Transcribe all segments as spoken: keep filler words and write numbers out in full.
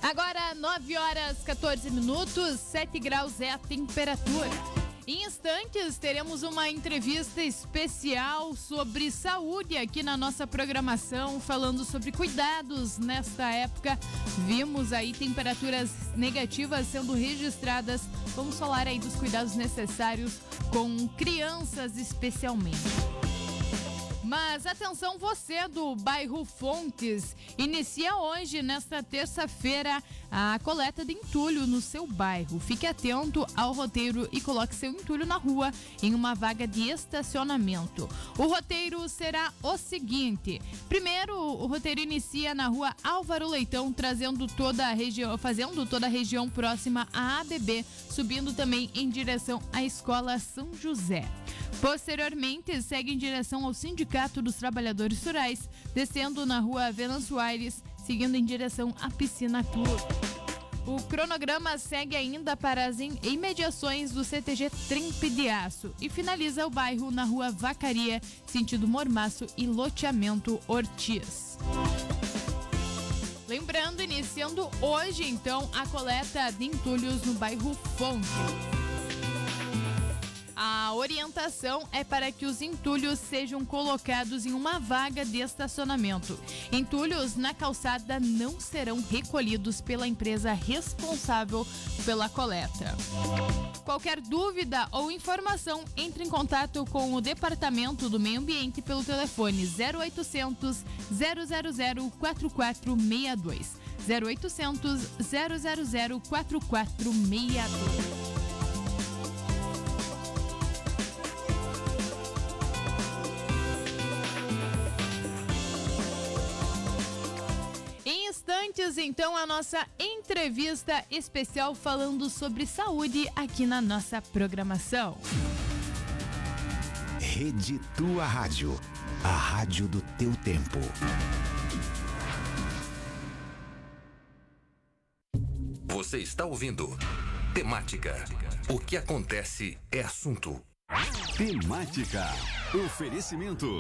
Agora, nove horas, quatorze minutos, sete graus é a temperatura. Em instantes, teremos uma entrevista especial sobre saúde aqui na nossa programação, falando sobre cuidados nesta época. Vimos aí temperaturas negativas sendo registradas. Vamos falar aí dos cuidados necessários com crianças especialmente. Mas atenção, você do bairro Fontes, inicia hoje, nesta terça-feira, a coleta de entulho no seu bairro. Fique atento ao roteiro e coloque seu entulho na rua em uma vaga de estacionamento. O roteiro será o seguinte: primeiro, o roteiro inicia na rua Álvaro Leitão, trazendo toda a região, fazendo toda a região próxima à A B B, subindo também em direção à Escola São José. Posteriormente, segue em direção ao Sindicato dos Trabalhadores Rurais, descendo na rua Venâncio Aires, seguindo em direção à Piscina Clube. O cronograma segue ainda para as imediações do C T G Trempe de Aço e finaliza o bairro na rua Vacaria, sentido Mormaço e loteamento Ortiz. Lembrando, iniciando hoje, então, a coleta de entulhos no bairro Fonte. A orientação é para que os entulhos sejam colocados em uma vaga de estacionamento. Entulhos na calçada não serão recolhidos pela empresa responsável pela coleta. Qualquer dúvida ou informação, entre em contato com o Departamento do Meio Ambiente pelo telefone zero oitocentos, zero zero zero, quatro quatro seis dois. zero oitocentos, zero zero zero, quatro quatro seis dois. Em instantes, então, a nossa entrevista especial falando sobre saúde aqui na nossa programação. Rede Tua Rádio, a rádio do teu tempo. Você está ouvindo Temática. O que acontece é assunto. Temática. Oferecimento.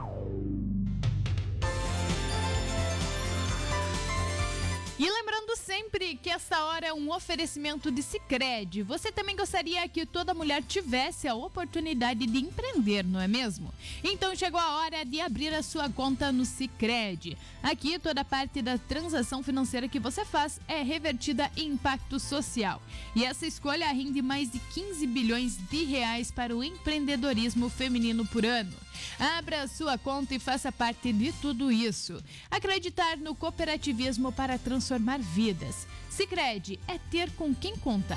E lembrando sempre que essa hora é um oferecimento de Sicredi. Você também gostaria que toda mulher tivesse a oportunidade de empreender, não é mesmo? Então chegou a hora de abrir a sua conta no Sicredi. Aqui toda parte da transação financeira que você faz é revertida em impacto social. E essa escolha rende mais de quinze bilhões de reais para o empreendedorismo feminino por ano. Abra sua conta e faça parte de tudo isso. Acreditar no cooperativismo para transformar vidas. Sicredi é ter com quem contar.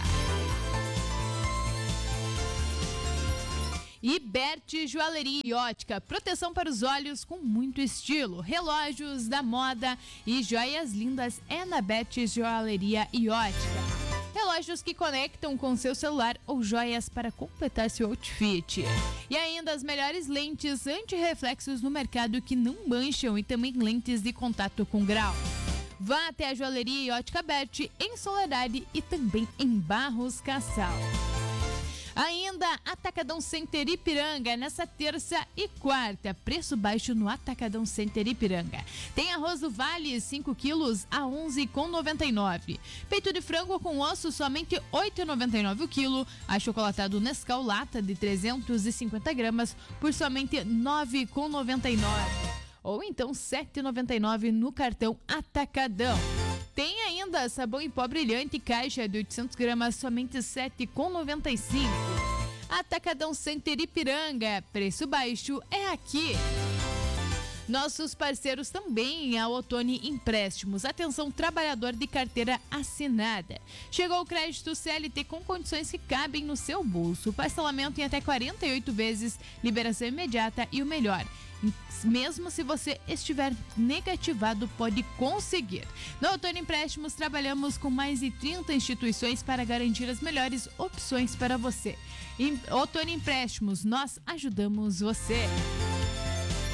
E Berti Joalheria e Ótica, proteção para os olhos com muito estilo, relógios da moda e joias lindas é na Berti Joalheria e Ótica. Relógios que conectam com seu celular ou joias para completar seu outfit. E ainda as melhores lentes anti-reflexos no mercado que não mancham e também lentes de contato com grau. Vá até a Joalheria e Ótica Berti em Soledade e também em Barros Cassal. Ainda Atacadão Center Ipiranga, nessa terça e quarta, preço baixo no Atacadão Center Ipiranga. Tem arroz do Vale, cinco quilos a onze reais e noventa e nove centavos. Peito de frango com osso, somente oito reais e noventa e nove centavos o quilo. Achocolatado Nescau lata de trezentos e cinquenta gramas por somente nove reais e noventa e nove centavos. Ou então sete reais e noventa e nove centavos no cartão Atacadão. Tem ainda sabão em pó brilhante, caixa de oitocentos gramas, somente sete reais e noventa e cinco centavos. Atacadão Center Ipiranga, preço baixo é aqui. Nossos parceiros também, a Ottoni Empréstimos. Atenção, trabalhador de carteira assinada. Chegou o crédito C L T com condições que cabem no seu bolso. Parcelamento em até quarenta e oito vezes, liberação imediata e o melhor, mesmo se você estiver negativado, pode conseguir. No Ottoni Empréstimos, trabalhamos com mais de trinta instituições para garantir as melhores opções para você. Ottoni Empréstimos, nós ajudamos você.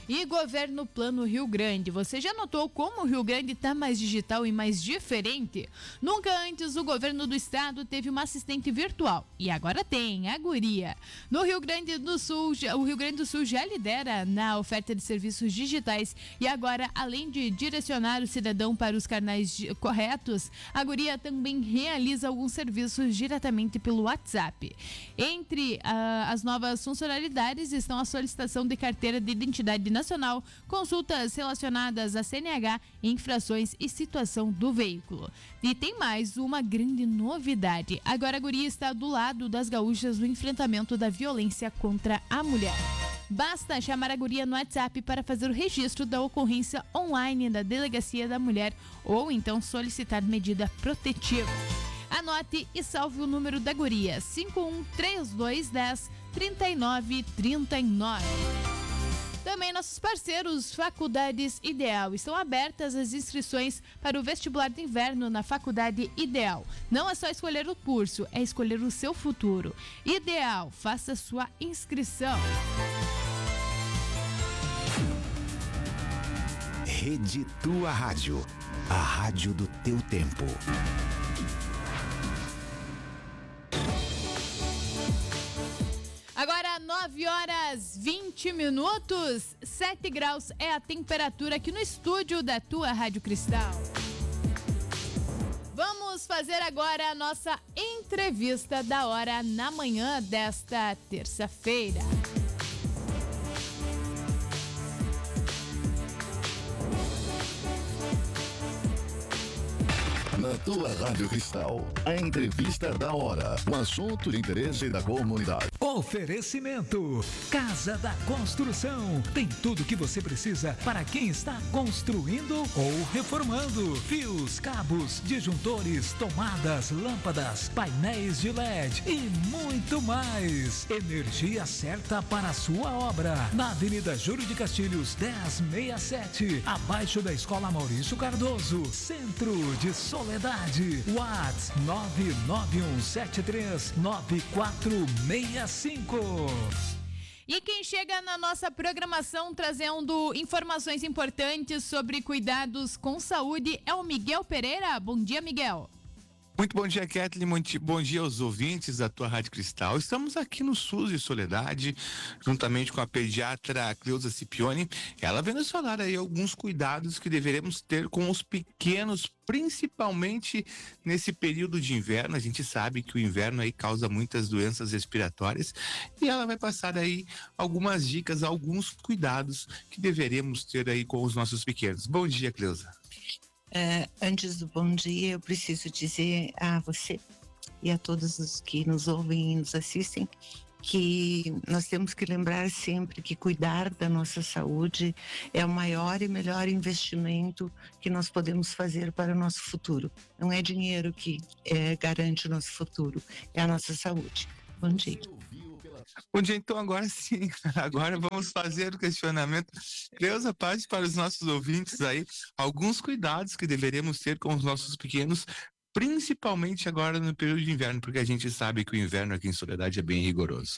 E Governo Plano Rio Grande. Você já notou como o Rio Grande está mais digital e mais diferente? Nunca antes o governo do estado teve uma assistente virtual. E agora tem, a Guria. No Rio Grande do Sul, o Rio Grande do Sul já lidera na oferta de serviços digitais. E agora, além de direcionar o cidadão para os canais corretos, a Guria também realiza alguns serviços diretamente pelo WhatsApp. Entre uh, as novas funcionalidades estão a solicitação de carteira de identidade nacional, consultas relacionadas a C N H, infrações e situação do veículo. E tem mais uma grande novidade. Agora a Guria está do lado das gaúchas no enfrentamento da violência contra a mulher. Basta chamar a Guria no WhatsApp para fazer o registro da ocorrência online da Delegacia da Mulher ou então solicitar medida protetiva. Anote e salve o número da Guria, cinco um três dois um zero três nove três nove. Também nossos parceiros Faculdades Ideal. Estão abertas as inscrições para o vestibular de inverno na Faculdade Ideal. Não é só escolher o curso, é escolher o seu futuro. Ideal, faça sua inscrição. Rede Tua Rádio, a rádio do teu tempo. Agora nove horas vinte minutos, sete graus é a temperatura aqui no estúdio da Tua Rádio Cristal. Vamos fazer agora a nossa entrevista da hora na manhã desta terça-feira. Na Tua Rádio Cristal, a entrevista da hora, o assunto de interesse da comunidade. Oferecimento Casa da Construção. Tem tudo o que você precisa para quem está construindo ou reformando. Fios, cabos, disjuntores, tomadas, lâmpadas, painéis de L E D e muito mais. Energia certa para a sua obra. Na Avenida Júlio de Castilhos, dez sessenta e sete, abaixo da Escola Maurício Cardoso, Centro de Soledade. WhatsApp nove nove um sete três nove quatro seis cinco. E quem chega na nossa programação trazendo informações importantes sobre cuidados com saúde é o Miguel Pereira. Bom dia, Miguel. Muito bom dia, Kathleen. Muito bom dia aos ouvintes da Tua Rádio Cristal. Estamos aqui no SUS de Soledade, juntamente com a pediatra Cleusa Scipione. Ela vem nos falar aí alguns cuidados que deveremos ter com os pequenos, principalmente nesse período de inverno. A gente sabe que o inverno aí causa muitas doenças respiratórias e ela vai passar aí algumas dicas, alguns cuidados que deveremos ter aí com os nossos pequenos. Bom dia, Cleusa. Uh, antes do bom dia, eu preciso dizer a você e a todos os que nos ouvem e nos assistem que nós temos que lembrar sempre que cuidar da nossa saúde é o maior e melhor investimento que nós podemos fazer para o nosso futuro. Não é dinheiro que é, garante o nosso futuro, é a nossa saúde. Bom dia. Bom dia, então agora sim, agora vamos fazer o questionamento. Cleusa, passe para os nossos ouvintes aí alguns cuidados que deveremos ter com os nossos pequenos, principalmente agora no período de inverno, porque a gente sabe que o inverno aqui em Soledade é bem rigoroso.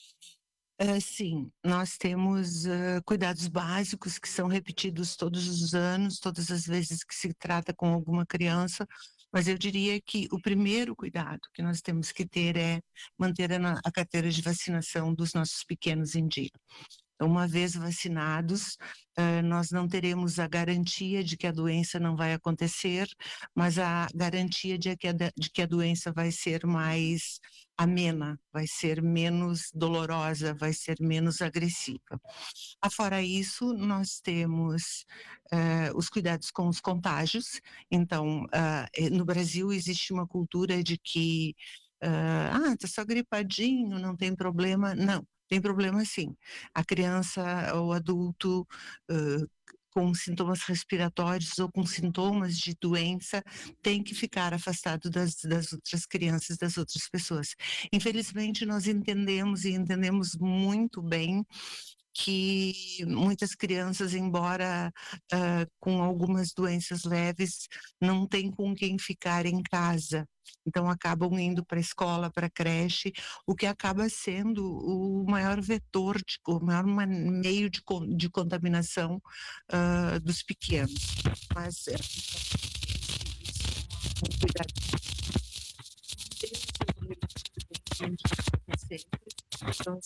Uh, sim, nós temos uh, cuidados básicos que são repetidos todos os anos, todas as vezes que se trata com alguma criança, mas eu diria que o primeiro cuidado que nós temos que ter é manter a, a carteira de vacinação dos nossos pequenos em dia. Então, uma vez vacinados, uh, nós não teremos a garantia de que a doença não vai acontecer, mas a garantia de que a, de que a doença vai ser mais amena, vai ser menos dolorosa, vai ser menos agressiva. Afora isso, nós temos uh, os cuidados com os contágios. Então, uh, no Brasil existe uma cultura de que, uh, ah, tá só gripadinho, não tem problema. Não, tem problema sim. A criança ou adulto uh, com sintomas respiratórios ou com sintomas de doença, tem que ficar afastado das, das outras crianças, das outras pessoas. Infelizmente, nós entendemos e entendemos muito bem que muitas crianças, embora uh, com algumas doenças leves, não têm com quem ficar em casa. Então, acabam indo para a escola, para a creche, o que acaba sendo o maior vetor, de, o maior meio de, de contaminação uh, dos pequenos. Mas é um cuidado. Então,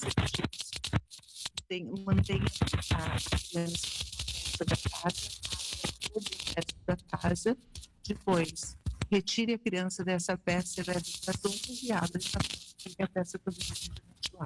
tem, mantenha a criança da casa, todo o resto da casa, depois retire a criança dessa peça e leve para as outras e abra essa peça, porque a peça também é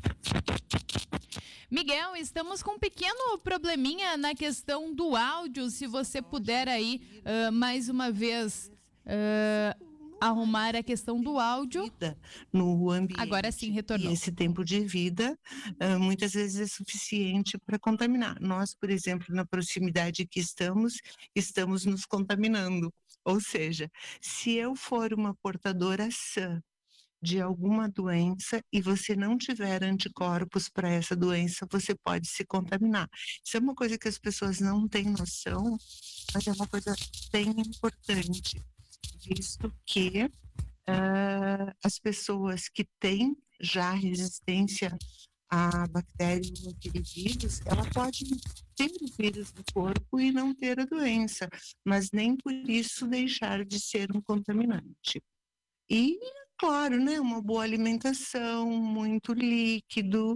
muito. Miguel, estamos com um pequeno probleminha na questão do áudio, se você puder aí, uh, mais uma vez, uh, arrumar a questão do áudio. No ambiente. Agora sim, retornou. E esse tempo de vida, uh, muitas vezes é suficiente para contaminar. Nós, por exemplo, na proximidade que estamos, estamos nos contaminando. Ou seja, se eu for uma portadora sã de alguma doença e você não tiver anticorpos para essa doença, você pode se contaminar. Isso é uma coisa que as pessoas não têm noção, mas é uma coisa bem importante, visto que uh, as pessoas que têm já resistência a bactéria ou aquele vírus, ela pode ter o vírus no corpo e não ter a doença, mas nem por isso deixar de ser um contaminante. E, claro, né, uma boa alimentação, muito líquido,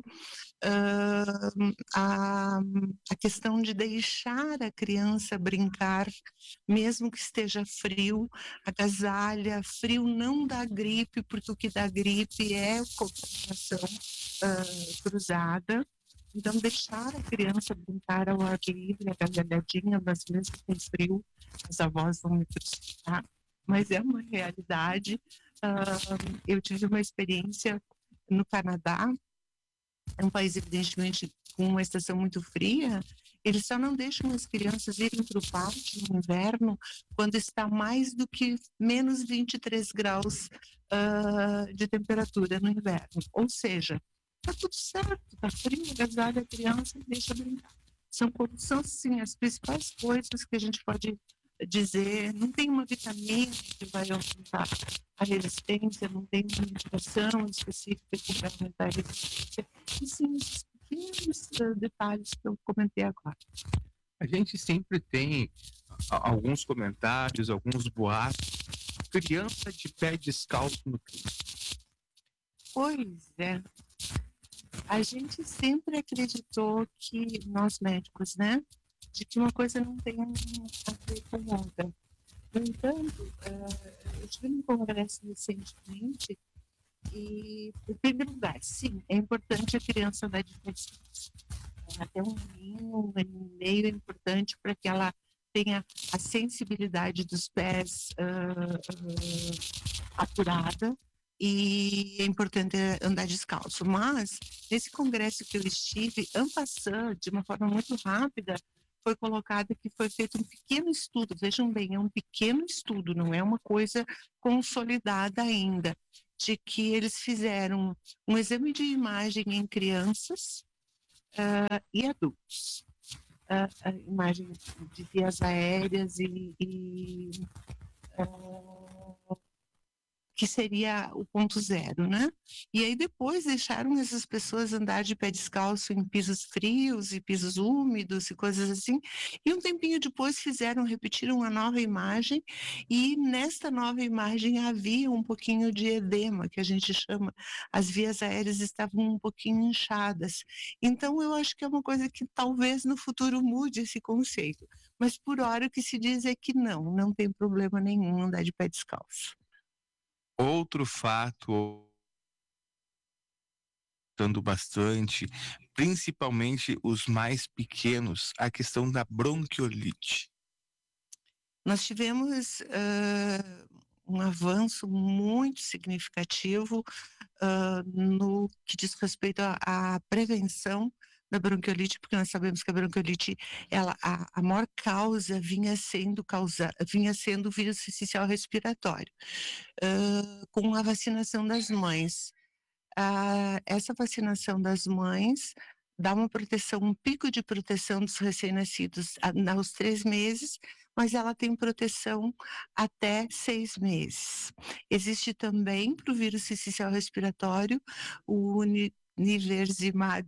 uh, a, a questão de deixar a criança brincar, mesmo que esteja frio, agasalha, frio não dá gripe, porque o que dá gripe é contaminação uh, cruzada. Então, deixar a criança brincar ao ar livre, agasalhadinha, mas mesmo com frio, as avós vão me crucificar, mas é uma realidade. Uh, eu tive uma experiência no Canadá, é um país evidentemente com uma estação muito fria, eles só não deixam as crianças irem para o pátio no inverno quando está mais do que menos vinte e três graus uh, de temperatura no inverno. Ou seja, está tudo certo, está frio, agasalha a criança e deixa brincar. São, são sim, as principais coisas que a gente pode dizer. Não tem uma vitamina que vai aumentar a resistência, não tem uma medicação específica que vai aumentar a resistência. E sim, esses pequenos uh, detalhes que eu comentei agora. A gente sempre tem alguns comentários, alguns boatos. Criança de pé descalço no clima. Pois é. A gente sempre acreditou que, nós médicos, né, de que uma coisa não tem a ver com outra. No entanto, uh, eu estive num congresso recentemente e, em primeiro lugar, sim, é importante a criança andar de pé descalço. Até um aninho, um ano e meio é importante para que ela tenha a sensibilidade dos pés uh, uh, apurada. E é importante andar descalço. Mas, nesse congresso que eu estive, en passant, de uma forma muito rápida, foi colocado que foi feito um pequeno estudo. Vejam bem, é um pequeno estudo, não é uma coisa consolidada ainda, de que eles fizeram um exame de imagem em crianças uh, e adultos. Uh, a imagem de vias aéreas e... e uh, que seria o ponto zero, né? E aí depois deixaram essas pessoas andar de pé descalço em pisos frios e pisos úmidos e coisas assim, e um tempinho depois fizeram, repetiram a nova imagem, e nesta nova imagem havia um pouquinho de edema, que a gente chama, as vias aéreas estavam um pouquinho inchadas. Então eu acho que é uma coisa que talvez no futuro mude esse conceito, mas por hora o que se diz é que não, não tem problema nenhum andar de pé descalço. Outro fato dando bastante, principalmente os mais pequenos, a questão da bronquiolite. Nós tivemos uh, um avanço muito significativo uh, no que diz respeito à prevenção da bronquiolite, porque nós sabemos que a bronquiolite, ela, a, a maior causa vinha sendo, causa, vinha sendo o vírus sincicial respiratório, uh, com a vacinação das mães. Uh, essa vacinação das mães dá uma proteção, um pico de proteção dos recém-nascidos a- aos três meses, mas ela tem proteção até seis meses. Existe também para o vírus sincicial respiratório o Uni- Niverzimab,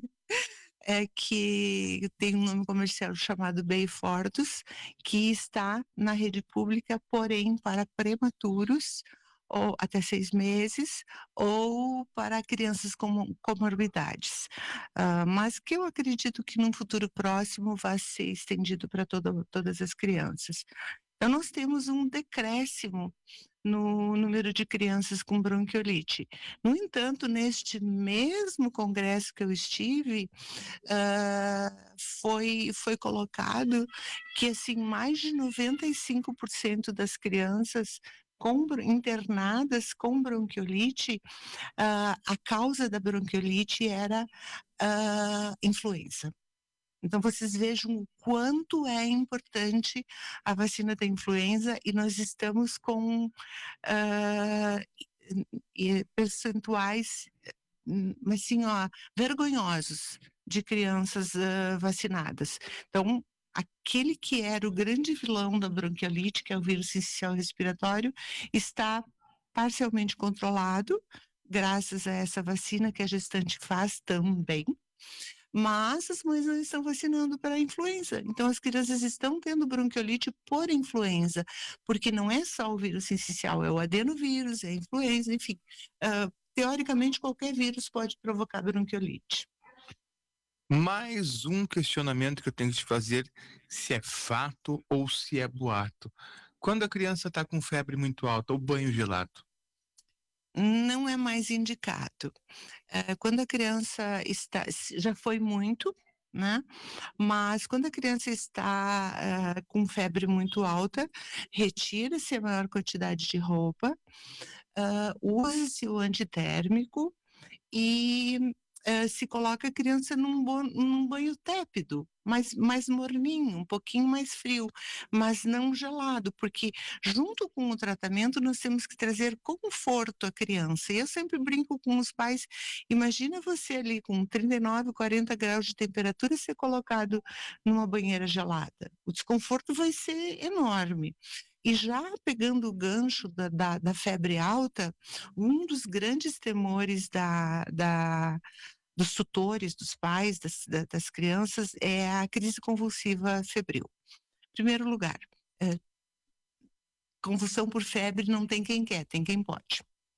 é, que tem um nome comercial chamado Beyfortus, que está na rede pública, porém para prematuros, ou até seis meses, ou para crianças com comorbidades. Ah, mas que eu acredito que num futuro próximo vai ser estendido para toda, todas as crianças. Então, nós temos um decréscimo no número de crianças com bronquiolite. No entanto, neste mesmo congresso que eu estive, ah, foi, foi colocado que assim, mais de noventa e cinco por cento das crianças com, bron- internadas com bronquiolite, ah, a causa da bronquiolite era ah, influenza. Então, vocês vejam o quanto é importante a vacina da influenza e nós estamos com ah, e- e percentuais, hum, assim, ó, vergonhosos de crianças ah, vacinadas. Então, aquele que era o grande vilão da bronquiolite, que é o vírus sincicial respiratório, está parcialmente controlado, graças a essa vacina que a gestante faz também. Mas as mães não estão vacinando para a influenza. Então, as crianças estão tendo bronquiolite por influenza, porque não é só o vírus sincicial, é o adenovírus, é a influenza, enfim. Ah, teoricamente, qualquer vírus pode provocar bronquiolite. Mais um questionamento que eu tenho que te fazer, se é fato ou se é boato. Quando a criança está com febre muito alta, o banho gelado. Não é mais indicado. Eh, quando a criança está, já foi muito, né? Mas quando a criança está eh, com febre muito alta, retira-se a maior quantidade de roupa, ah, use-se o antitérmico e eh, se coloca a criança num, bo- num banho tépido, mais, mais morninho, um pouquinho mais frio, mas não gelado, porque junto com o tratamento nós temos que trazer conforto à criança. E eu sempre brinco com os pais, imagina você ali com trinta e nove, quarenta graus de temperatura ser colocado numa banheira gelada. O desconforto vai ser enorme. E já pegando o gancho da, da, da febre alta, um dos grandes temores da, da, dos tutores, dos pais, das, da- das crianças, é a crise convulsiva febril. Em primeiro lugar, é, convulsão por febre não tem quem quer, tem quem pode.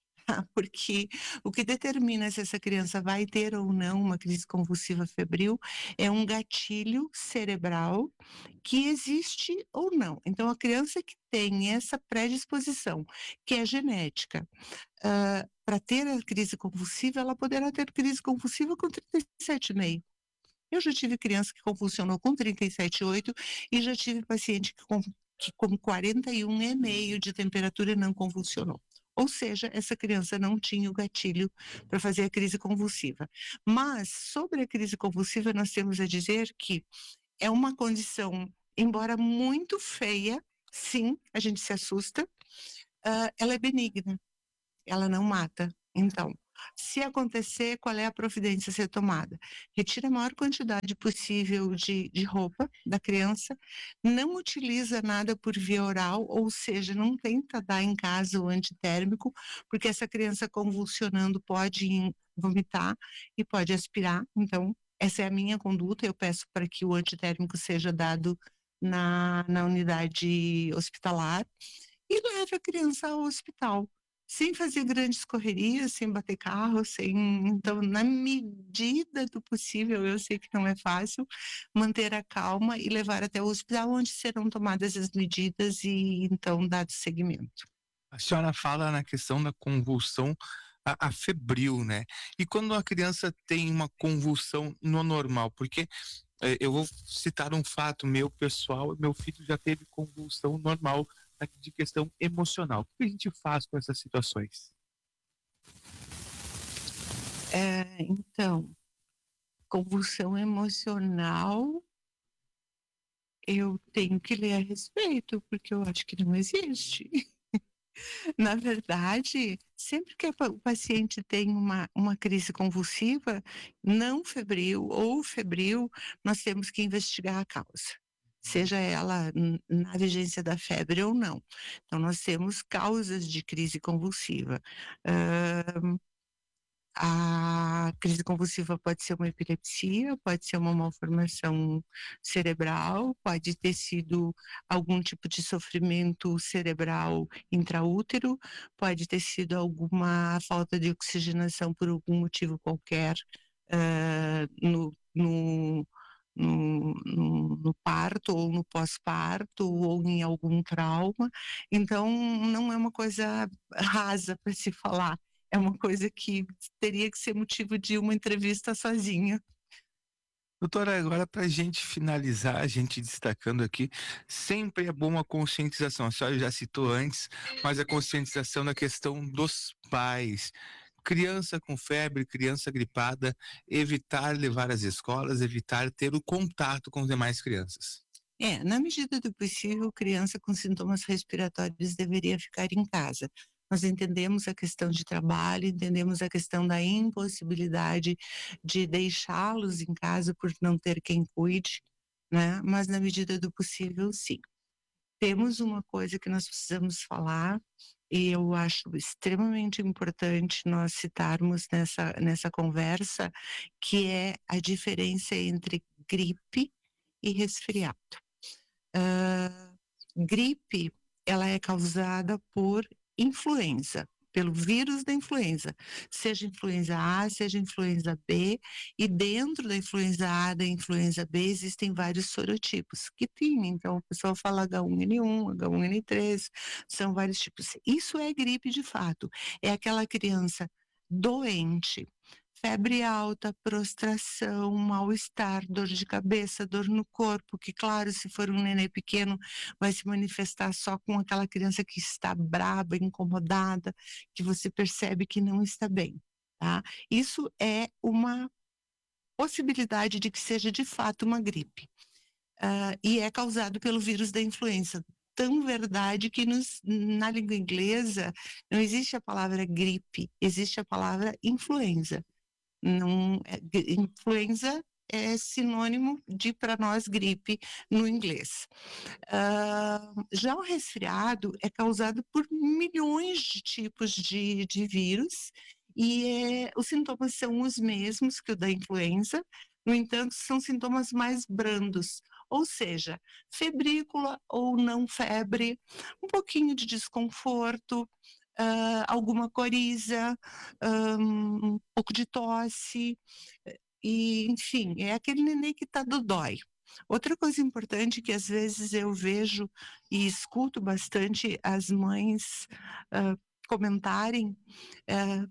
Porque o que determina se essa criança vai ter ou não uma crise convulsiva febril é um gatilho cerebral que existe ou não. Então, a criança que tem essa predisposição, que é genética, para ter a crise convulsiva, ela poderá ter crise convulsiva com trinta e sete vírgula cinco. Eu já tive criança que convulsionou com trinta e sete vírgula oito e já tive paciente que com, que com quarenta e um vírgula cinco de temperatura não convulsionou. Ou seja, essa criança não tinha o gatilho para fazer a crise convulsiva. Mas, sobre a crise convulsiva, nós temos a dizer que é uma condição, embora muito feia, sim, a gente se assusta, ah, ela é benigna, ela não mata. Então, se acontecer, qual é a providência a ser tomada? Retira a maior quantidade possível de, de roupa da criança, não utiliza nada por via oral, ou seja, não tenta dar em casa o antitérmico, porque essa criança convulsionando pode in- vomitar e pode aspirar. Então, essa é a minha conduta. Eu peço para que o antitérmico seja dado na, na unidade hospitalar e leve a criança ao hospital, sem fazer grandes correrias, sem bater carro, sem... Então, na medida do possível, eu sei que não é fácil, manter a calma e levar até o hospital, onde serão tomadas as medidas e, então, dado seguimento. A senhora fala na questão da convulsão a, a febril, né? E quando a criança tem uma convulsão no normal, porque eh, eu vou citar um fato meu pessoal, meu filho já teve convulsão normal né, de questão emocional. O que a gente faz com essas situações? É, então, convulsão emocional, eu tenho que ler a respeito, porque eu acho que não existe. Na verdade, sempre que a pa o paciente tem uma uma crise convulsiva, não febril ou febril, nós temos que investigar a causa, seja ela n na vigência da febre ou não. Então nós temos causas de crise convulsiva. Hã, a crise convulsiva pode ser uma epilepsia, pode ser uma malformação cerebral, pode ter sido algum tipo de sofrimento cerebral intraútero, pode ter sido alguma falta de oxigenação por algum motivo qualquer, hã, no no no no no parto ou no pós-parto ou em algum trauma. Então não é uma coisa rasa para se falar, é uma coisa que teria que ser motivo de uma entrevista sozinha. Doutora, agora para a gente finalizar, a gente destacando aqui, sempre é bom a conscientização. A senhora já citou antes, mas a conscientização na questão dos pais. Criança com febre, criança gripada, evitar levar às escolas, evitar ter o contato com as demais crianças. É, na medida do possível, criança com sintomas respiratórios deveria ficar em casa. Nós entendemos a questão de trabalho, entendemos a questão da impossibilidade de deixá-los em casa por não ter quem cuide, né, mas na medida do possível, sim. Temos uma coisa que nós precisamos falar, e eu acho extremamente importante nós citarmos nessa nessa conversa, que é a diferença entre gripe e resfriado. Hã, gripe, ela é causada por influenza, pelo vírus da influenza, seja influenza A, seja influenza B, e dentro da influenza A, da influenza B, existem vários sorotipos que tem, então o pessoal fala agá um ene um, agá um ene três, são vários tipos. Isso é gripe de fato, é aquela criança doente, febre alta, prostração, mal-estar, dor de cabeça, dor no corpo, que claro, se for um nenê pequeno, vai se manifestar só com aquela criança que está braba, incomodada, que você percebe que não está bem, tá. Isso é uma possibilidade de que seja de fato uma gripe, hã, e é causado pelo vírus da influenza. Tão verdade que nos na língua inglesa não existe a palavra gripe, existe a palavra influenza. Não é gri influenza é sinônimo de, para nós, gripe no inglês. Hã, já o resfriado é causado por milhões de tipos de de vírus, e, eh, os sintomas são os mesmos que o da influenza, no entanto, são sintomas mais brandos, ou seja, febrícula ou não febre, um pouquinho de desconforto, hã, alguma coriza, hã, um pouco de tosse, e enfim, é aquele nenê que tá dodói. Outra coisa importante que às vezes eu vejo e escuto bastante as mães, hã, comentarem, eh,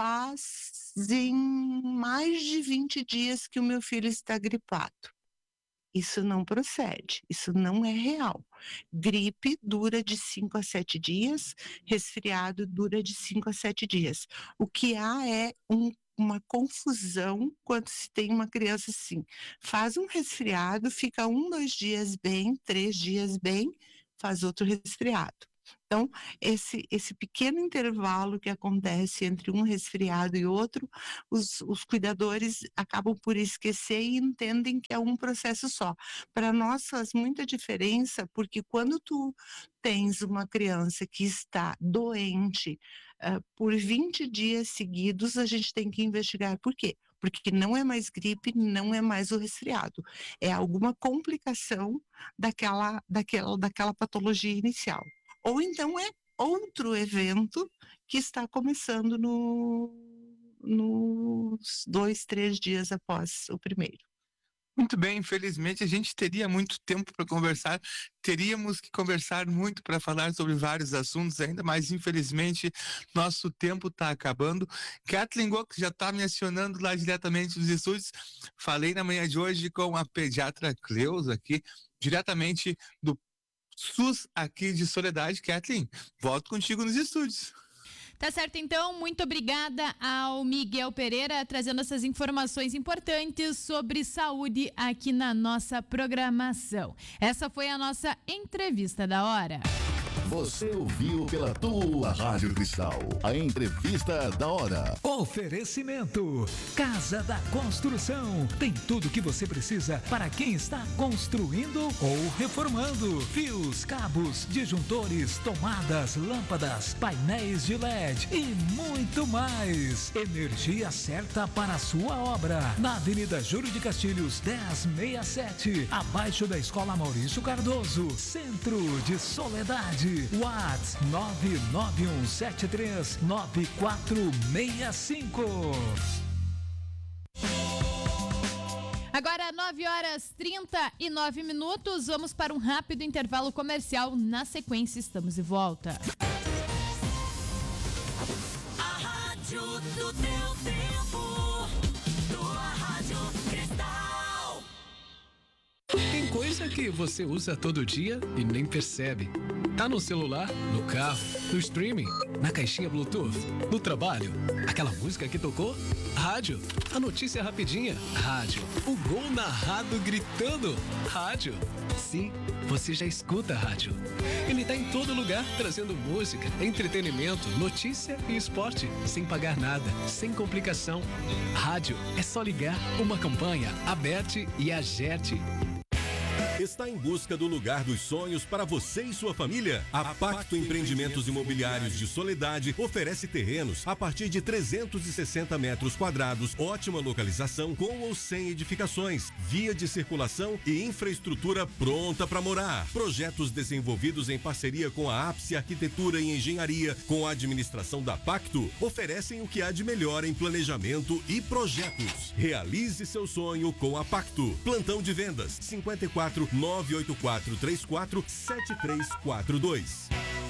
fazem mais de vinte dias que o meu filho está gripado. Isso não procede, isso não é real. Gripe dura de cinco a sete dias, resfriado dura de cinco a sete dias. O que há é um uma confusão quando se tem uma criança assim, faz um resfriado, fica um, dois dias bem, três dias bem, faz outro resfriado. Então, esse esse pequeno intervalo que acontece entre um resfriado e outro, os os cuidadores acabam por esquecer e entendem que é um processo só. Para nós faz muita diferença, porque quando tu tens uma criança que está doente, hã, por vinte dias seguidos, a gente tem que investigar por quê? Porque não é mais gripe, não é mais o resfriado, é alguma complicação daquela daquela daquela patologia inicial. Ou então é outro evento que está começando no nos dois, três dias após o primeiro. Muito bem, infelizmente a gente teria muito tempo para conversar, teríamos que conversar muito para falar sobre vários assuntos ainda, mas infelizmente nosso tempo está acabando. Kathleen Gox já está me acionando lá diretamente dos estúdios. Falei na manhã de hoje com a pediatra Cleusa aqui, diretamente do SUS aqui de Soledade. Kathleen, volto contigo nos estúdios. Tá certo, então, muito obrigada ao Miguel Pereira trazendo essas informações importantes sobre saúde aqui na nossa programação. Essa foi a nossa entrevista da hora. Você ouviu pela tua Rádio Cristal a entrevista da hora. Oferecimento Casa da Construção. Tem tudo que você precisa para quem está construindo ou reformando. Fios, cabos, disjuntores, tomadas, lâmpadas, painéis de L E D e muito mais. Energia certa para a sua obra. Na Avenida Júlio de Castilhos, dez sessenta e sete, abaixo da Escola Maurício Cardoso, Centro de Soledade. WhatsApp nove nove um sete três nove quatro seis cinco. Agora, nove horas trinta e nove minutos, vamos para um rápido intervalo comercial. Na sequência, estamos de volta. A rádio do teu tempo, tua Rádio Cristal. Tem coisa que você usa todo dia e nem percebe. Tá no celular, no carro, no streaming, na caixinha Bluetooth, no trabalho. Aquela música que tocou? Rádio. A notícia rapidinha? Rádio. O gol narrado gritando? Rádio. Sim, você já escuta a rádio. Ele tá em todo lugar, trazendo música, entretenimento, notícia e esporte, sem pagar nada, sem complicação. Rádio é só ligar. Uma campanha, Aberte e Agerte. Está em busca do lugar dos sonhos para você e sua família? A Pacto Empreendimentos Imobiliários de Soledade oferece terrenos a partir de trezentos e sessenta metros quadrados, ótima localização, com ou sem edificações, via de circulação e infraestrutura pronta para morar. Projetos desenvolvidos em parceria com a Ápice Arquitetura e Engenharia, com a administração da Pacto, oferecem o que há de melhor em planejamento e projetos. Realize seu sonho com a Pacto. Plantão de vendas cinquenta e quatro nove oito quatro três quatro sete três quatro dois.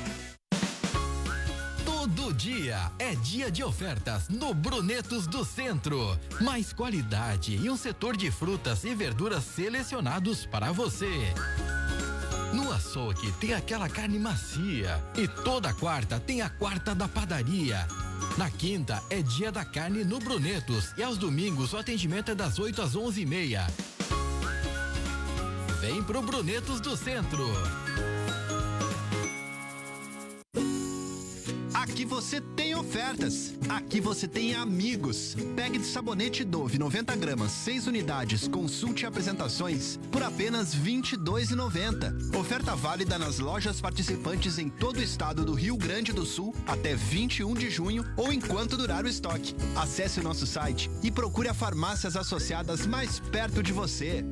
Todo dia é dia de ofertas no Brunetos do Centro. Mais qualidade e um setor de frutas e verduras selecionados para você. No açougue tem aquela carne macia e toda quarta tem a quarta da padaria. Na quinta é dia da carne no Brunetos e aos domingos o atendimento é das oito às onze e meia. Vem pro Brunetos do Centro. Aqui você tem ofertas. Aqui você tem amigos. Pegue de sabonete Dove noventa gramas, seis unidades, consulte apresentações por apenas vinte e dois reais e noventa centavos. Oferta válida nas lojas participantes em todo o estado do Rio Grande do Sul até vinte e um de junho ou enquanto durar o estoque. Acesse o nosso site e procure as farmácias associadas mais perto de você.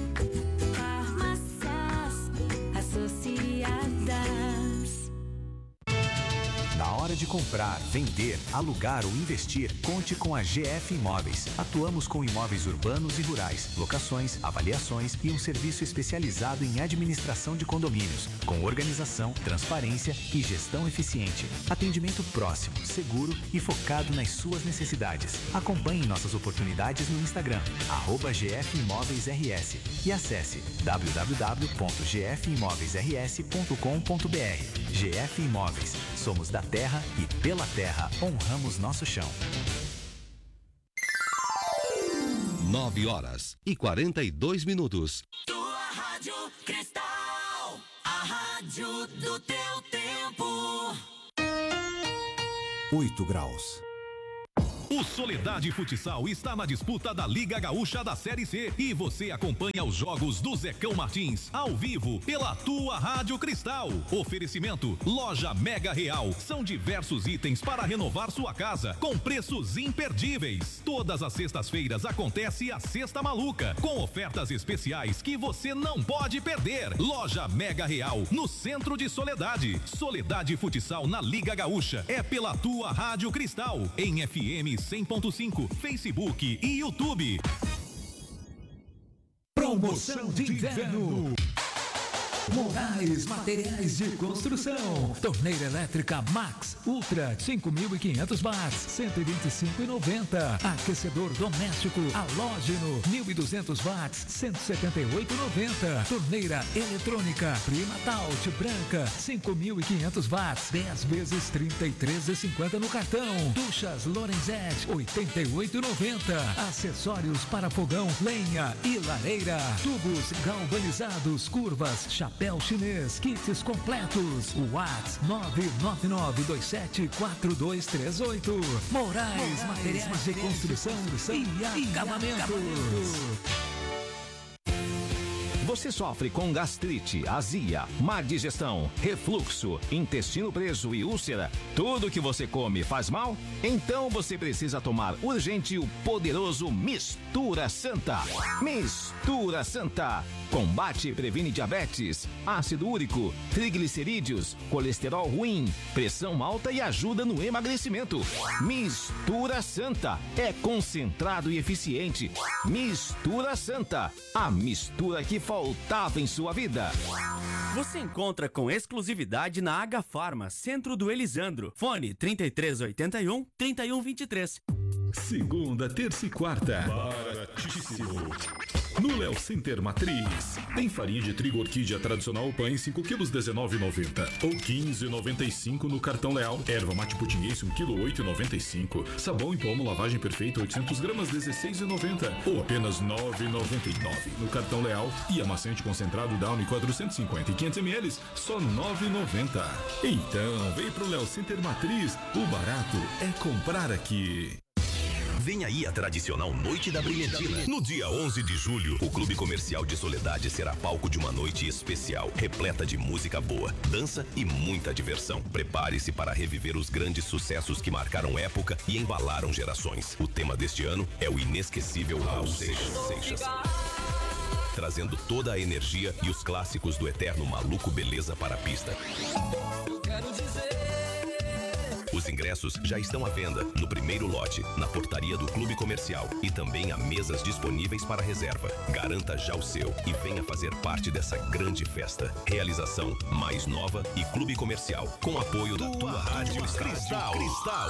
Na hora de comprar, vender, alugar ou investir, conte com a G F Imóveis. Atuamos com imóveis urbanos e rurais, locações, avaliações e um serviço especializado em administração de condomínios, com organização, transparência e gestão eficiente. Atendimento próximo, seguro e focado nas suas necessidades. Acompanhe nossas oportunidades no Instagram, arroba G F Imóveis R S, e acesse w w w ponto g f imóveis r s ponto com ponto b r. G F Imóveis. Somos da terra e pela terra honramos nosso chão. Nove horas e quarenta e dois minutos. Tua Rádio Cristal, a rádio do teu tempo. Oito graus. O Soledade Futsal está na disputa da Liga Gaúcha da Série C e você acompanha os jogos do Zecão Martins ao vivo pela tua Rádio Cristal. Oferecimento Loja Mega Real. São diversos itens para renovar sua casa com preços imperdíveis. Todas as sextas-feiras acontece a Sexta Maluca com ofertas especiais que você não pode perder. Loja Mega Real no centro de Soledade. Soledade Futsal na Liga Gaúcha é pela tua Rádio Cristal em F M cem ponto cinco, Facebook e YouTube. Promoção de inverno. Moraes Materiais de Construção. Torneira elétrica Max Ultra cinco mil e quinhentos watts, cento e vinte e cinco reais e noventa centavos. Aquecedor doméstico halógeno mil e duzentos watts, cento e setenta e oito reais e noventa centavos. Torneira eletrônica Primatout branca cinco mil e quinhentos watts, dez vezes trinta e três reais e cinquenta centavos no cartão. Duchas Lorenzetti oitenta e oito reais e noventa centavos. Acessórios para fogão, lenha e lareira. Tubos galvanizados, curvas, chapéu Chapéu chinês, kits completos. WhatsApp nove nove nove dois sete quatro dois três oito. Moraes, Moraes Materiais de Construção e Acabamentos. Você sofre com gastrite, azia, má digestão, refluxo, intestino preso e úlcera? Tudo que você come faz mal? Então você precisa tomar urgente o poderoso Mistura Santa. Mistura Santa. Combate e previne diabetes, ácido úrico, triglicerídeos, colesterol ruim, pressão alta e ajuda no emagrecimento. Mistura Santa. É concentrado e eficiente. Mistura Santa. A mistura que faltava em sua vida. Você encontra com exclusividade na H Farma, Centro do Elisandro. Fone trinta e três oitenta e um, trinta e um vinte e três. Segunda, terça e quarta. Baratíssimo. No Léo Center Matriz, tem farinha de trigo orquídea tradicional pães cinco quilos dezenove reais e noventa centavos ou quinze reais e noventa e cinco centavos no cartão Leal. Erva mate putinguês um quilo oito reais e noventa e cinco centavos. Sabão em pomo lavagem perfeita oitocentos gramas dezesseis reais e noventa centavos ou apenas nove reais e noventa e nove centavos no cartão Leal. E amaciante concentrado Downy quatrocentos e cinquenta e quinhentos mililitros só nove reais e noventa centavos. Então, vem pro Léo Center Matriz, o barato é comprar aqui. Vem aí a tradicional Noite da Brilhantina. No dia onze de julho, o Clube Comercial de Soledade será palco de uma noite especial, repleta de música boa, dança e muita diversão. Prepare-se para reviver os grandes sucessos que marcaram época e embalaram gerações. O tema deste ano é o inesquecível Raul Seixas. Trazendo toda a energia e os clássicos do eterno Maluco Beleza para a pista. Quero dizer. Os ingressos já estão à venda no primeiro lote, na portaria do Clube Comercial e também há mesas disponíveis para reserva. Garanta já o seu e venha fazer parte dessa grande festa. Realização Mais Nova e Clube Comercial, com apoio da tua Rádio Cristal. Cristal.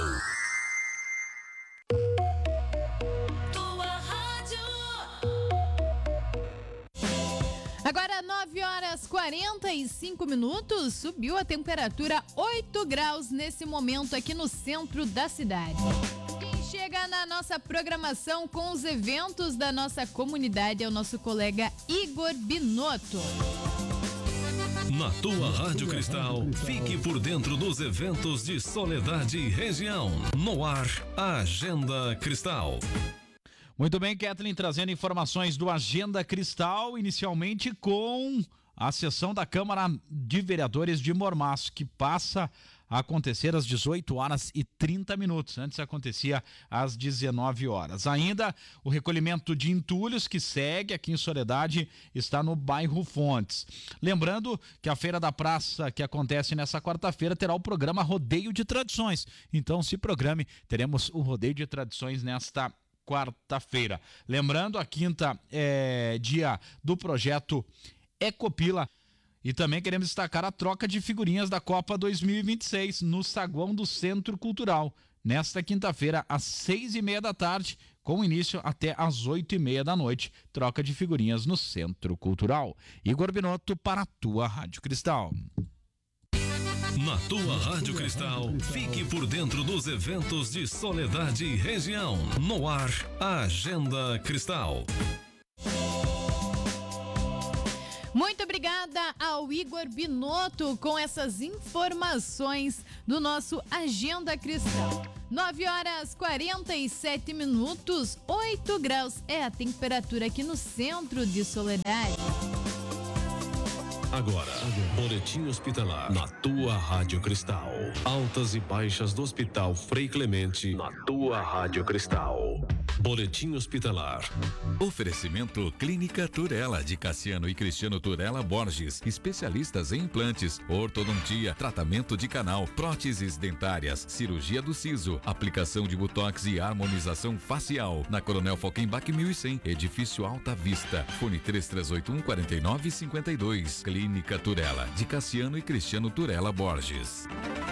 Agora nove horas e quarenta e cinco minutos, subiu a temperatura oito graus nesse momento aqui no centro da cidade. Quem chega na nossa programação com os eventos da nossa comunidade é o nosso colega Igor Binotto. Na tua Rádio Cristal, fique por dentro dos eventos de Soledade e região. No ar, a Agenda Cristal. Muito bem, Kathleen, trazendo informações do Agenda Cristal, inicialmente com a sessão da Câmara de Vereadores de Mormaço, que passa a acontecer às dezoito horas e trinta minutos. Antes acontecia às dezenove horas. Ainda o recolhimento de entulhos, que segue aqui em Soledade, está no bairro Fontes. Lembrando que a Feira da Praça, que acontece nessa quarta-feira, terá o programa Rodeio de Tradições. Então se programe, teremos o Rodeio de Tradições nesta quarta-feira. Lembrando, a quinta é dia do projeto Ecopila. E também queremos destacar a troca de figurinhas da Copa dois mil e vinte e seis no saguão do Centro Cultural. Nesta quinta-feira, às seis e meia da tarde, com início até às oito e meia da noite. Troca de figurinhas no Centro Cultural. Igor Binotto para a tua Rádio Cristal. Na tua Rádio Cristal, fique por dentro dos eventos de Soledade e região. No ar, a Agenda Cristal. Muito obrigada ao Igor Binotto com essas informações do nosso Agenda Cristal. nove horas e quarenta e sete minutos, oito graus é a temperatura aqui no centro de Soledade. Agora, Boletim Hospitalar na tua Rádio Cristal. Altas e baixas do Hospital Frei Clemente na tua Rádio Cristal. Boletim Hospitalar. Oferecimento Clínica Turela, de Cassiano e Cristiano Turela Borges, especialistas em implantes, ortodontia, tratamento de canal, próteses dentárias, cirurgia do siso, aplicação de botox e harmonização facial. Na Coronel Falkenbach mil e cem, edifício Alta Vista. Fone três três oito um, quatro nove cinco dois. Clínica Turela, de Cassiano e Cristiano Turela Borges.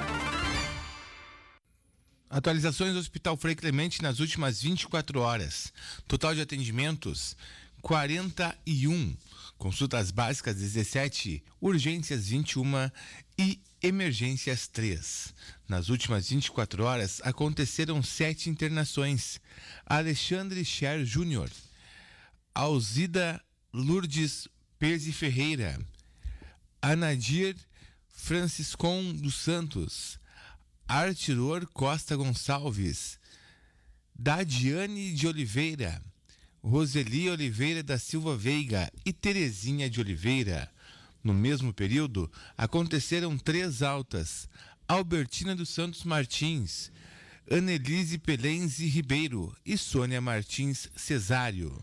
Atualizações do Hospital Frei Clemente nas últimas vinte e quatro horas. Total de atendimentos, quarenta e um. Consultas básicas, dezessete. Urgências, vinte e uma. E emergências, três. Nas últimas vinte e quatro horas, aconteceram sete internações. Alexandre Cher Júnior. Alzida Lourdes Perzi Ferreira. Anadir Franciscon dos Santos, Artiror Costa Gonçalves, Dadiane de Oliveira, Roseli Oliveira da Silva Veiga e Terezinha de Oliveira. No mesmo período, aconteceram três altas: Albertina dos Santos Martins, Anelise Pelenzi Ribeiro e Sônia Martins Cesário.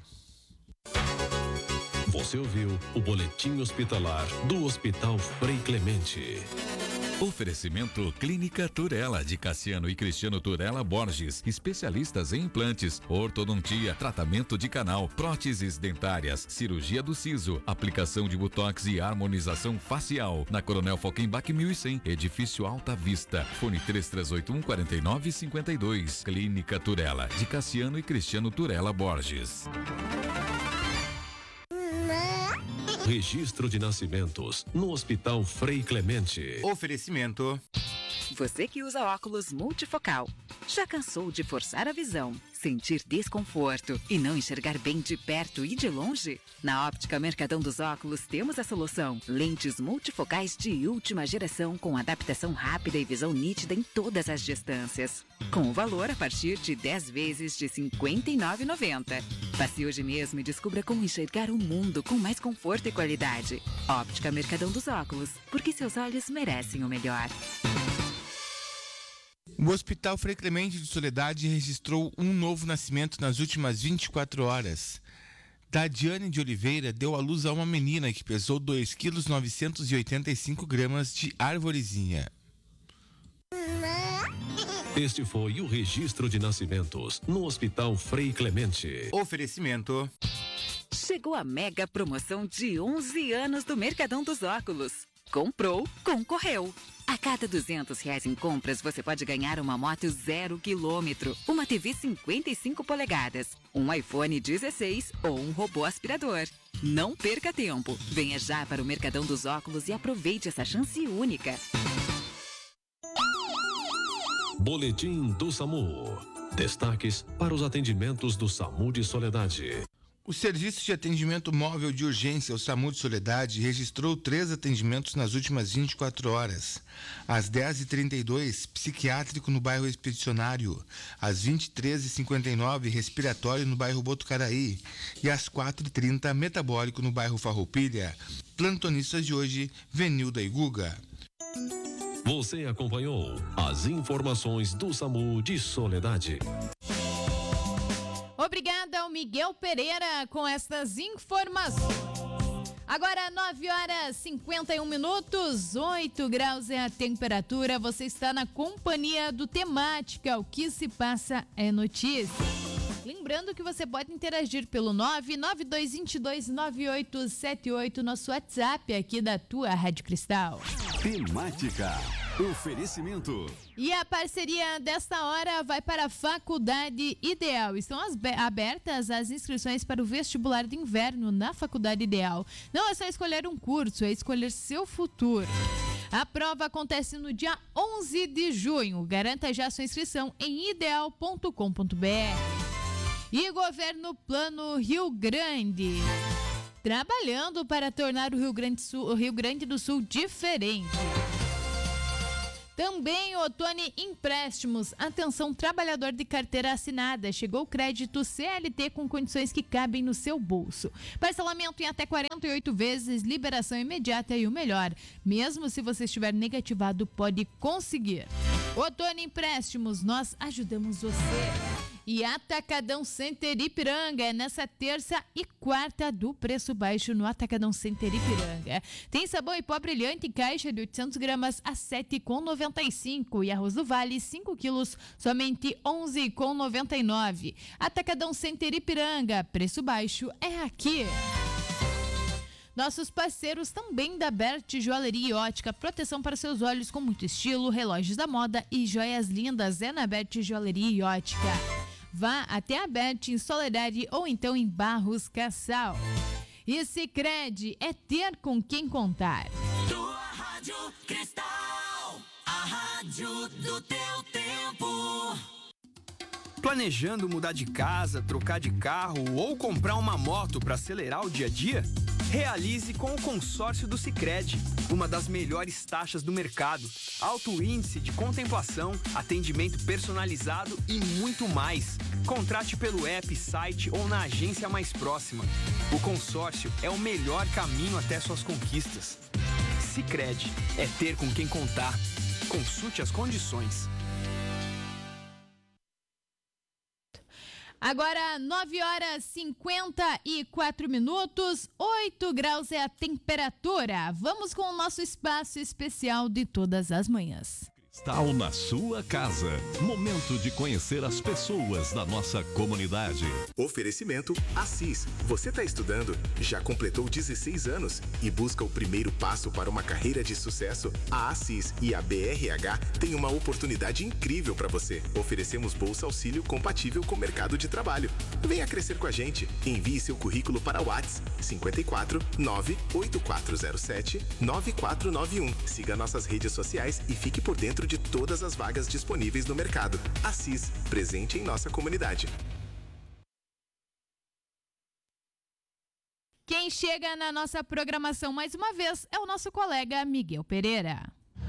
Você ouviu o Boletim Hospitalar do Hospital Frei Clemente. Oferecimento Clínica Turela, de Cassiano e Cristiano Turela Borges, especialistas em implantes, ortodontia, tratamento de canal, próteses dentárias, cirurgia do siso, aplicação de botox e harmonização facial. Na Coronel Falkenbach mil e cem, Edifício Alta Vista. Fone três três oito um, quatro nove cinco dois. Clínica Turela, de Cassiano e Cristiano Turela Borges. Registro de nascimentos no Hospital Frei Clemente. Oferecimento. Você que usa óculos multifocal, já cansou de forçar a visão, sentir desconforto e não enxergar bem de perto e de longe? Na Óptica Mercadão dos Óculos temos a solução. Lentes multifocais de última geração com adaptação rápida e visão nítida em todas as distâncias. Com o valor a partir de dez vezes de cinquenta e nove reais e noventa centavos. Passe hoje mesmo e descubra como enxergar o mundo com mais conforto e qualidade. Óptica Mercadão dos Óculos, porque seus olhos merecem o melhor. O Hospital Frei Clemente de Soledade registrou um novo nascimento nas últimas vinte e quatro horas. Dadiane de Oliveira deu à luz a uma menina que pesou dois quilos novecentos e oitenta e cinco gramas de arvorezinha. Este foi o registro de nascimentos no Hospital Frei Clemente. Oferecimento. Chegou a mega promoção de onze anos do Mercadão dos Óculos. Comprou, concorreu. A cada duzentos reais em compras, você pode ganhar uma moto zero quilômetro, uma T V cinquenta e cinco polegadas, um iPhone dezesseis ou um robô aspirador. Não perca tempo. Venha já para o Mercadão dos Óculos e aproveite essa chance única. Boletim do SAMU. Destaques para os atendimentos do SAMU de Soledade. O Serviço de Atendimento Móvel de Urgência, o SAMU de Soledade, registrou três atendimentos nas últimas vinte e quatro horas. Às dez e trinta e dois, psiquiátrico no bairro Expedicionário. Às vinte e três e cinquenta e nove, respiratório no bairro Botucaraí. E às quatro e trinta, metabólico no bairro Farroupilha. Plantonistas de hoje, Venilda e Guga. Você acompanhou as informações do SAMU de Soledade. Obrigada ao Miguel Pereira com estas informações. Agora nove horas e cinquenta e um minutos, oito graus é a temperatura. Você está na companhia do Temática. O que se passa é notícia. Lembrando que você pode interagir pelo nove nove dois dois nove oito sete oito, nosso WhatsApp aqui da tua Rádio Cristal. Temática. Oferecimento. E a parceria desta hora vai para a Faculdade Ideal. Estão as abertas as inscrições para o vestibular de inverno na Faculdade Ideal. Não é só escolher um curso, é escolher seu futuro. A prova acontece no dia onze de junho. Garanta já sua inscrição em ideal ponto com ponto b r. E Governo Plano Rio Grande, trabalhando para tornar o Rio Grande, Sul, o Rio Grande do Sul diferente. Também Otoni Empréstimos. Atenção, trabalhador de carteira assinada. Chegou o crédito C L T com condições que cabem no seu bolso. Parcelamento em até quarenta e oito vezes, liberação imediata e o melhor, mesmo se você estiver negativado, pode conseguir. Otoni Empréstimos, nós ajudamos você. E Atacadão Center Ipiranga, é nessa terça e quarta do preço baixo no Atacadão Center Ipiranga. Tem sabão em pó brilhante, caixa de oitocentos gramas a sete reais e noventa e cinco centavos. E arroz do Vale, cinco quilos, somente onze reais e noventa e nove centavos. Atacadão Center Ipiranga, preço baixo é aqui. Nossos parceiros também da Bert Joalheria e Ótica, proteção para seus olhos com muito estilo, relógios da moda e joias lindas é na Bert Joalheria e Ótica. Vá até a Bert em Soledade ou então em Barros Cassal. E Sicredi é ter com quem contar. Tua Rádio Cristal, a rádio do teu tempo. Planejando mudar de casa, trocar de carro ou comprar uma moto para acelerar o dia a dia? Realize com o consórcio do Sicredi, uma das melhores taxas do mercado, alto índice de contemplação, atendimento personalizado e muito mais. Contrate pelo app, site ou na agência mais próxima. O consórcio é o melhor caminho até suas conquistas. Sicredi é ter com quem contar. Consulte as condições. Agora, nove horas e cinquenta e quatro minutos, oito graus é a temperatura. Vamos com o nosso espaço especial de todas as manhãs. Cristal na sua casa. Momento de conhecer as pessoas da nossa comunidade. Oferecimento Assis. Você está estudando? Já completou dezesseis anos e busca o primeiro passo para uma carreira de sucesso? A Assis e a B R H têm uma oportunidade incrível para você. Oferecemos bolsa auxílio compatível com o mercado de trabalho. Venha crescer com a gente. Envie seu currículo para o WhatsApp cinco quatro nove oito quatro zero sete nove quatro nove um. Siga nossas redes sociais e fique por dentro de todas as vagas disponíveis no mercado. Assis, presente em nossa comunidade. Quem chega na nossa programação mais uma vez é o nosso colega Miguel Pereira.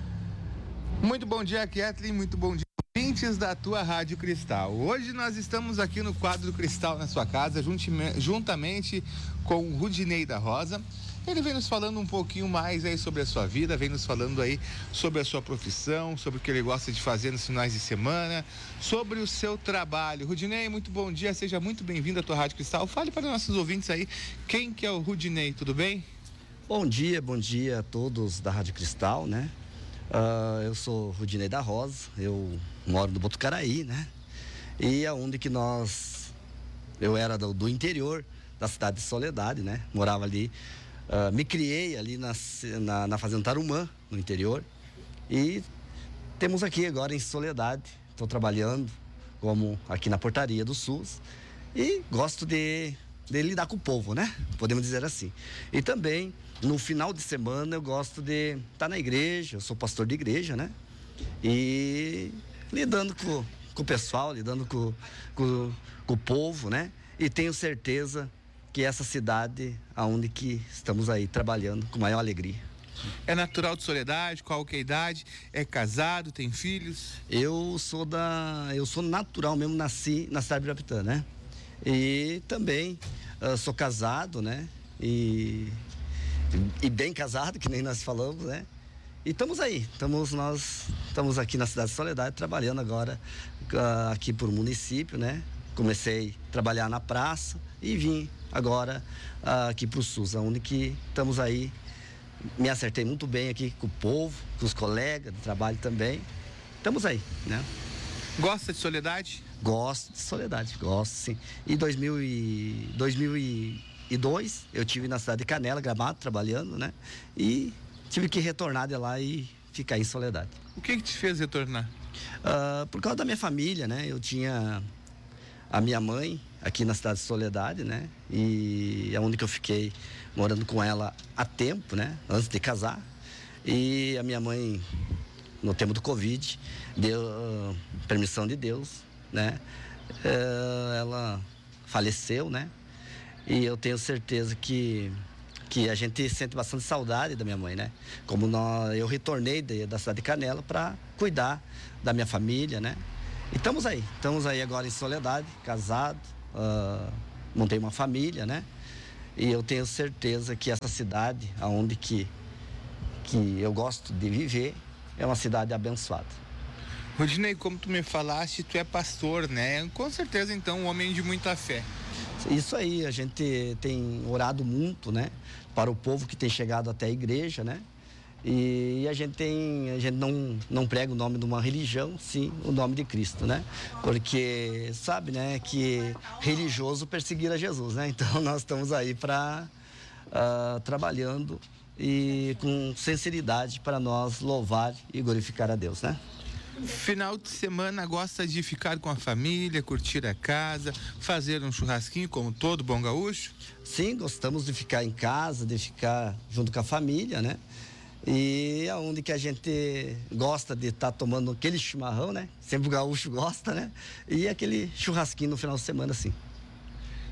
Muito bom dia, Kathleen. Muito bom dia, ouvintes da tua Rádio Cristal. Hoje nós estamos aqui no quadro Cristal na sua casa, juntamente com o Rudinei da Rosa. Ele vem nos falando um pouquinho mais aí sobre a sua vida, vem nos falando aí sobre a sua profissão, sobre o que ele gosta de fazer nos finais de semana, sobre o seu trabalho. Rudinei, muito bom dia, seja muito bem-vindo à tua Rádio Cristal. Fale para os nossos ouvintes aí, quem que é o Rudinei, tudo bem? Bom dia, bom dia a todos da Rádio Cristal, né? Uh, eu sou Rudinei da Rosa, eu moro no Botucaraí, né? E é onde que nós, eu era do, do interior da cidade de Soledade, né? Morava ali. Uh, me criei ali na, na, na Fazenda Tarumã, no interior, e temos aqui agora em Soledade. Estou trabalhando como aqui na portaria do SUS e gosto de, de lidar com o povo, né? Podemos dizer assim. E também, no final de semana, eu gosto de estar na igreja, eu sou pastor de igreja, né? E lidando com, com o pessoal, lidando com, com, com o povo, né? E tenho certeza que essa cidade, aonde que estamos aí trabalhando com maior alegria. É natural de Soledade? Qual que é a idade? É casado? Tem filhos? Eu sou da, eu sou natural mesmo, nasci na cidade de Pirapitã, né? E também uh, sou casado, né? E, e bem casado, que nem nós falamos, né? E estamos aí, estamos nós estamos aqui na cidade de Soledade trabalhando agora uh, aqui por município, né? Comecei a trabalhar na praça e vim agora uh, aqui para o SUS, onde que estamos aí. Me acertei muito bem aqui com o povo, com os colegas de trabalho também. Estamos aí, né? Gosta de Soledade? Gosto de Soledade, gosto sim. E dois mil e dois eu tive na cidade de Canela, Gramado, trabalhando, né? E tive que retornar de lá e ficar em Soledade. O que que te fez retornar? Uh, por causa da minha família, né? Eu tinha a minha mãe aqui na cidade de Soledade, né? E é onde que eu fiquei morando com ela há tempo, né? Antes de casar. E a minha mãe, no tempo do Covid, deu uh, permissão de Deus, né? Uh, ela faleceu, né? E eu tenho certeza que, que a gente sente bastante saudade da minha mãe, né? Como nós, eu retornei de, da cidade de Canela para cuidar da minha família, né? E estamos aí, estamos aí agora em Soledade, casado, uh, montei uma família, né? E eu tenho certeza que essa cidade, aonde que, que eu gosto de viver, é uma cidade abençoada. Rudinei, como tu me falaste, tu é pastor, né? Com certeza, então, um homem de muita fé. Isso aí, a gente tem orado muito, né? Para o povo que tem chegado até a igreja, né? E a gente tem, a gente não, não prega o nome de uma religião, sim, o nome de Cristo, né? Porque sabe, né, que religioso perseguir a Jesus, né? Então nós estamos aí para uh, trabalhando e com sinceridade para nós louvar e glorificar a Deus, né? Final de semana gosta de ficar com a família, curtir a casa, fazer um churrasquinho como todo bom gaúcho? Sim, gostamos de ficar em casa, de ficar junto com a família, né? E é onde que a gente gosta de estar tá tomando aquele chimarrão, né? Sempre o gaúcho gosta, né? E aquele churrasquinho no final de semana, assim.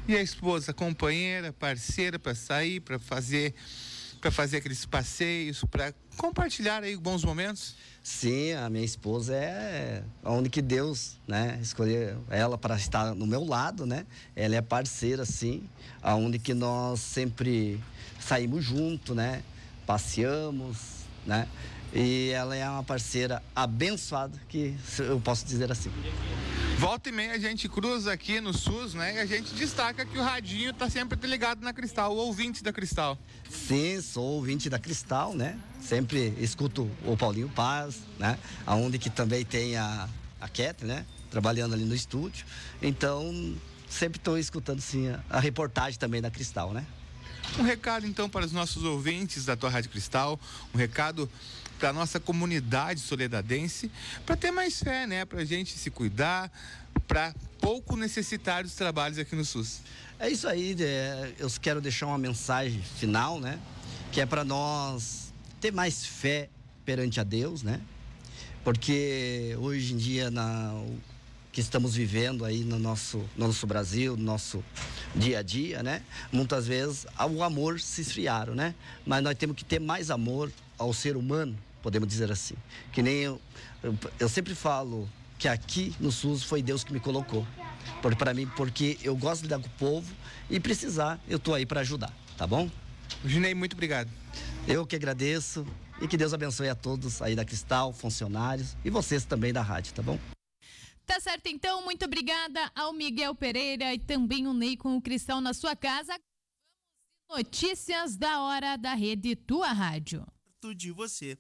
E a esposa, companheira, parceira para sair, para fazer, para fazer aqueles passeios, para compartilhar aí bons momentos? Sim, a minha esposa é onde que Deus, né, escolheu ela para estar no meu lado, né? Ela é parceira, sim, aonde que nós sempre saímos junto, né? Passeamos, né? E ela é uma parceira abençoada, que eu posso dizer assim. Volta e meia a gente cruza aqui no SUS, né? E a gente destaca que o radinho tá sempre ligado na Cristal, o ouvinte da Cristal. Sim, sou ouvinte da Cristal, né? Sempre escuto o Paulinho Paz, né? Aonde que também tem a, a Cat, né? Trabalhando ali no estúdio. Então, sempre estou escutando, sim, a, a reportagem também da Cristal, né? Um recado, então, para os nossos ouvintes da tua Rádio Cristal, um recado para a nossa comunidade soledadense, para ter mais fé, né? Para a gente se cuidar, para pouco necessitar dos trabalhos aqui no SUS. É isso aí, é, eu quero deixar uma mensagem final, né? Que é para nós ter mais fé perante a Deus, né? Porque hoje em dia, na, que estamos vivendo aí no nosso, no nosso Brasil, no nosso dia a dia, né? Muitas vezes o amor se esfriaram, né? Mas nós temos que ter mais amor ao ser humano, podemos dizer assim. Que nem eu, eu, eu sempre falo que aqui no SUS foi Deus que me colocou. Por, para mim, porque eu gosto de lidar com o povo e precisar, eu tô aí para ajudar, tá bom? Ginei, muito obrigado. Eu que agradeço e que Deus abençoe a todos aí da Cristal, funcionários e vocês também da rádio, tá bom? Tá certo, então, muito obrigada ao Miguel Pereira e também o Ney com o Cristal na sua casa. Notícias da hora da Rede Tua Rádio. De você.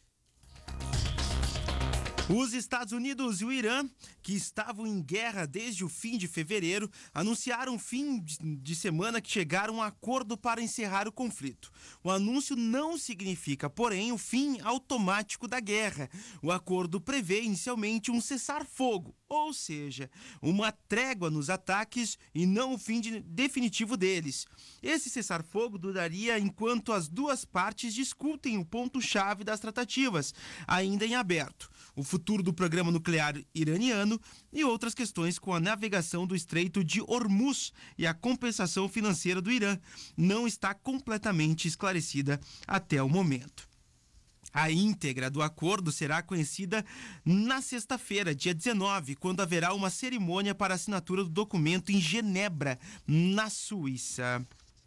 Os Estados Unidos e o Irã, que estavam em guerra desde o fim de fevereiro, anunciaram fim de semana que chegaram a um acordo para encerrar o conflito. O anúncio não significa, porém, o fim automático da guerra. O acordo prevê inicialmente um cessar-fogo, ou seja, uma trégua nos ataques e não o fim de, definitivo deles. Esse cessar-fogo duraria enquanto as duas partes discutem o ponto-chave das tratativas, ainda em aberto: o futuro do programa nuclear iraniano e outras questões com a navegação do Estreito de Hormuz e a compensação financeira do Irã não está completamente esclarecida até o momento. A íntegra do acordo será conhecida na sexta-feira, dia dezenove, quando haverá uma cerimônia para a assinatura do documento em Genebra, na Suíça.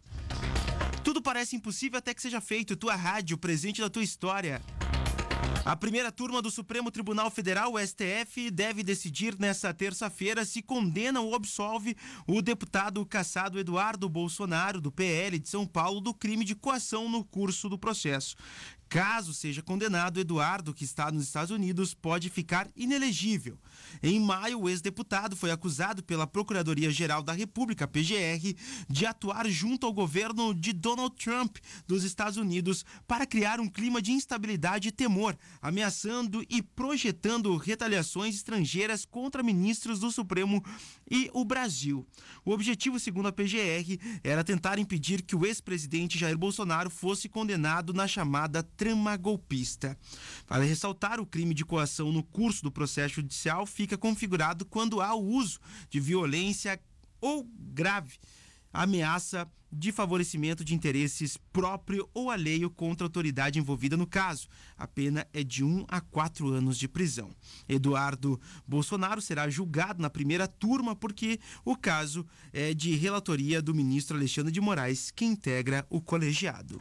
Tudo parece impossível até que seja feito. Tua rádio, presente da tua história. A primeira turma do Supremo Tribunal Federal, o S T F, deve decidir nesta terça-feira se condena ou absolve o deputado cassado Eduardo Bolsonaro, do P L de São Paulo, do crime de coação no curso do processo. Caso seja condenado, Eduardo, que está nos Estados Unidos, pode ficar inelegível. Em maio, o ex-deputado foi acusado pela Procuradoria-Geral da República, P G R, de atuar junto ao governo de Donald Trump dos Estados Unidos para criar um clima de instabilidade e temor, ameaçando e projetando retaliações estrangeiras contra ministros do Supremo e o Brasil. O objetivo, segundo a P G R, era tentar impedir que o ex-presidente Jair Bolsonaro fosse condenado na chamada trama golpista. Vale ressaltar, o crime de coação no curso do processo judicial fica configurado quando há o uso de violência ou grave ameaça de favorecimento de interesses próprio ou alheio contra a autoridade envolvida no caso. A pena é de um a quatro anos de prisão. Eduardo Bolsonaro será julgado na primeira turma porque o caso é de relatoria do ministro Alexandre de Moraes, que integra o colegiado.